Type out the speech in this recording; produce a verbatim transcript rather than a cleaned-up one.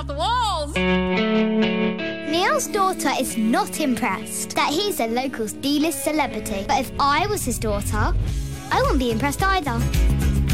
off the walls. Neil's daughter is not impressed that he's a local D-list celebrity. But if I was his daughter, I wouldn't be impressed either.